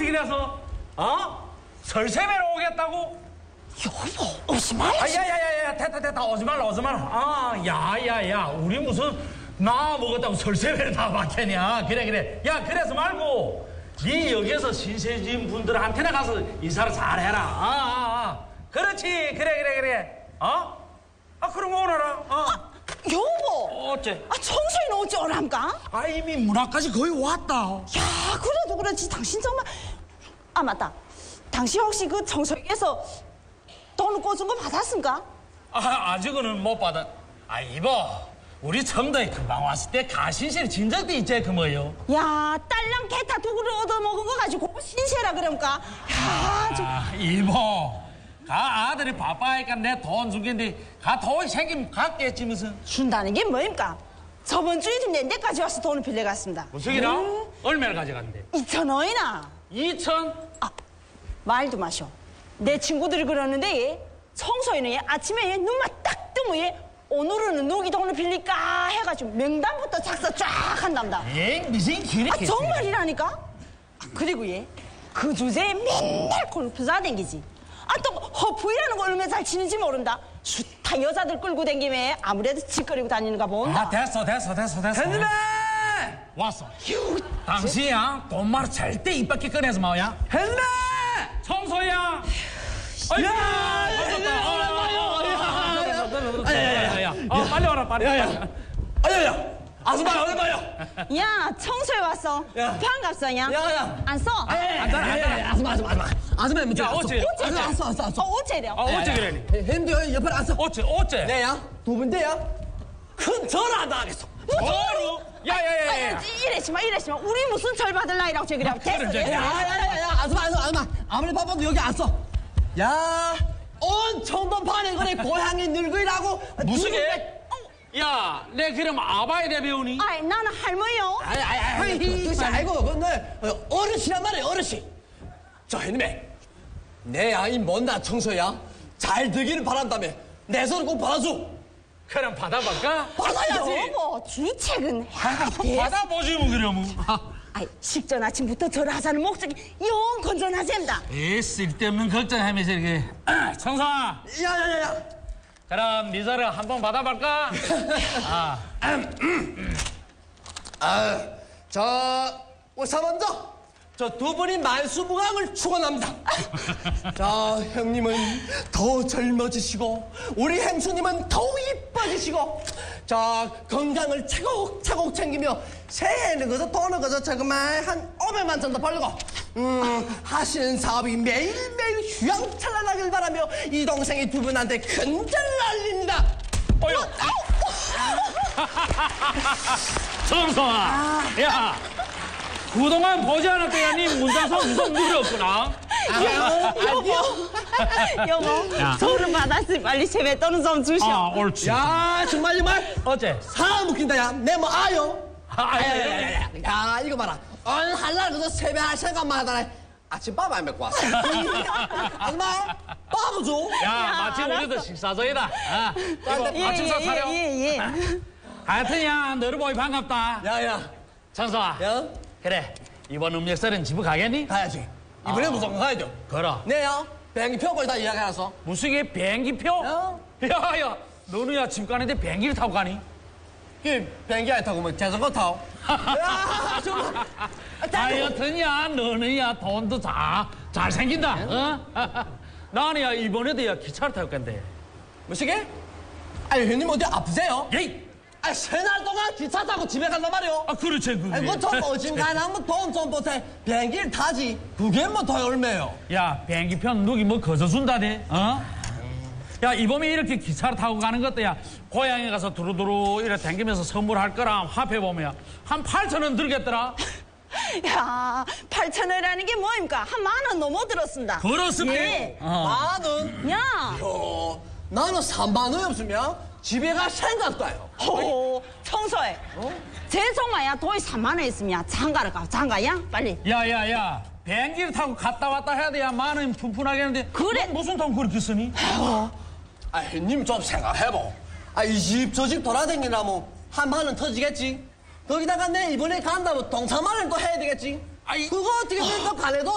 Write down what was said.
그래서 설세배로 오겠다고? 여보, 오지 말지. 야야야야, 됐다, 오지 말라. 야야야, 우리 무슨 나 먹었다고 설세배를 다 받겠냐? 그래. 야, 그래서 말고 네 여기에서 신세진 분들한테나 가서 인사를 잘해라. 그렇지, 그래. 그럼 오너라. 여보. 어째? 청소년 어찌 오랍니까? 이미 문학까지 거의 왔다. 야, 그래도 그렇지. 당신 정말. 맞다. 당신 혹시 그 청소년에서 돈 꽂은 거 받았습니까? 아직은 못 받아. 이봐, 우리 청도에 금방 왔을 때 가신실 진작도 있지 그 뭐요. 야, 딸랑 개타 두 그릇 얻어먹은 거 가지고 신세라 그러니까. 야, 좀. 이보, 아들이 바빠하니까 내 돈 주겠는데 돈이 생기면 갖겠지 무슨. 준다는 게 뭐입니까? 저번 주에 좀 내까지 와서 돈을 빌려갔습니다. 무슨 기라? 얼마를 가져갔는데? 2,000원이나. 2천? 말도 마셔. 내 친구들이 그러는데 청소년이 아침에 눈만 딱 뜨면 오늘은 누기 돈을 빌릴까 해가지고 명단부터 작성 쫙 한답니다. 무슨 길이 정말이라니까? 그리고 그 주제에 맨날 골프사 댕기지. 또 허프이라는 거 얼마나 잘 치는지 모른다. 숱한 여자들 끌고 댕기면 아무래도 짓거리고 다니는가 본다. 됐어. henry 왔어. 당신이야 돈말 절대 입 밖에 꺼내지 마야. henry 청소야. 야, 빨리 와라, 빨리. 야야 아줌마 어디 봐요. 야, 청소에 왔어. 야. 반갑소, 야. 야야 안 써? 아줌마 문제 야, 어째? 왔어 어째 이래? 어째 그래? henry 옆에 왔어. 어째? 네야 두 번째야 큰 절하다 하겠어. 뭐로? 야야야야. 이래지 마. 우리 무슨 절 받을 나이라고 저기 그래. 됐어. 그래. 야야야야 아줌마 아무리 바빠도 여기 왔어. 야 온 청도판에 그래 고향이 늙으라고 무슨 게? 야, 내 그럼 아바이래 배우니? 나는 할머니요. 뜻이 알고 근데 어르신이란 말이야 어르신. 저 henry 내 아이 못나 청소야 잘 되기를 바란다며 내 손을 꼭 받아줘. 그럼 받아볼까? 받아야지. 여보, 주책은 해야 돼. 받아보지 뭐 그러면. 식전 아침부터 절을 하자는 목적이 영 건전하셈다. 쓸데없는 걱정하면서 이렇게. 청사, 야야야야 그럼 네 절을 한번 받아볼까? 우선 먼저 저 두 분이 만수무강을 축원합니다. 자 형님은 더 젊어지시고 우리 행수님은 더욱 이뻐지시고 자 건강을 차곡차곡 챙기며 새해는 그저 돈은 그저 저그만 한 500만 정도 벌고 하시는 사업이 매일매일 휘황찬란하길 바라며 이 동생이 두 분한테 큰절 날립니다. 청소아, 야, 그동안 보지 않았더니 네 문장성 무슨 물이 없구나. 여보, 야. 절을 받았으니 빨리 세뱃돈은 좀 주시오. 옳지. 야 정말 어째? 사람 웃긴다 야 내 뭐 아요. 야. 야 이거 봐라 오늘 할날 그저 세배할 생각만 하다가 아침밥 안 먹고 왔어. 아줌마 밥을 줘. 야, 마침 우리도 식사저이다. 이거 아침상 차려. 예. 하여튼 야, 너를 보니 반갑다. 야야 청소아, 야 그래, 이번 음력설은 집에 가겠니? 가야지. 이번에 무조건 가야죠. 걸어. 네요 비행기 표까지 다 이야기해놨어. 무슨 게 비행기표? 야, 너는 야 집 가는데 비행기를 타고 가니? 비행기 안 타고 뭐 자전거 타고. 야 정말. 하여튼 야, 너는 야 돈도 잘 생긴다. 나는 야 이번에도 야 기차를 탈 건데. 뭐시게? 아니 형님 어디 아프세요? 예이. 새날 동안 기차 타고 집에 간단 말이오. 그렇지 그게. 아이고 좀 어진간하면 돈 좀 보태 비행기를 타지. 그게 뭐 더 얼마예요? 야, 비행기편 누기 뭐 거저 준다대. 야, 이번에 이렇게 기차를 타고 가는 것도 야 고향에 가서 두루두루 이렇게 댕기면서 선물할 거랑 화폐 보면 한 8,000원 들겠더라. 야, 8,000원이라는 게 뭐입니까? 한 10,000원 넘어 들었습니다. 그렇습니다. 예. 10,000원? 야, 나는 3만 원이 없으면 집에 갈 생각도 해요. 청소해. 죄송해야 돈이 3만 원 있으면 장가를 가. 장가야? 빨리. 야야야, 비행기를 타고 갔다 왔다 해야 돼야 만원 푼푼하게 하는데 그래. 넌 무슨 돈 그렇게 쓰니? 형님 좀 생각해보. 이 집 저 집 돌아다니려면 한 10,000원 터지겠지. 거기다가 내 이번에 간다면 동창만을 또 해야 되겠지. 그거 어떻게 또 가래도